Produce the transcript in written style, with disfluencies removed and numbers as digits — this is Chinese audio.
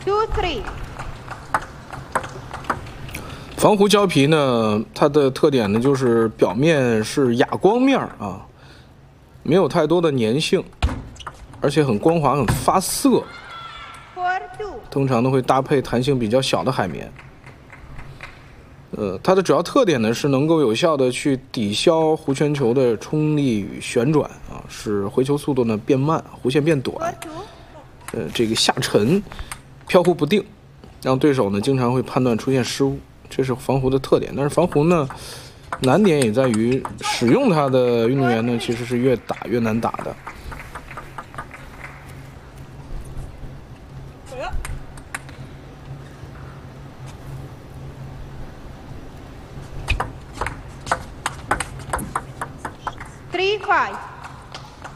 2, 3。 防湖胶皮呢，它的特点呢就是表面是哑光面啊，没有太多的粘性，而且很光滑、很发色。 4, 2。 通常呢会搭配弹性比较小的海绵。它的主要特点呢是能够有效的去抵消弧圈球的冲力与旋转啊，使回球速度呢变慢，弧线变短。这个下沉、飘忽不定，让对手呢经常会判断出现失误。这是防湖的特点，但是防湖呢，难点也在于使用它的运动员呢，其实是越打越难打的。 3, 5。